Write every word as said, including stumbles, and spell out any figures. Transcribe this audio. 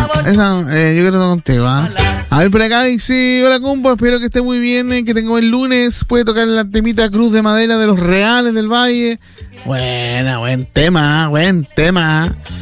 Esa, eh, yo creo que no contigo, ¿ah? A ver, por acá dice: hola, compa, espero que esté muy bien, eh, que tenga buen lunes. Puede tocar la temita Cruz de Madera de los Reales del Valle. Buena, buen tema, buen tema.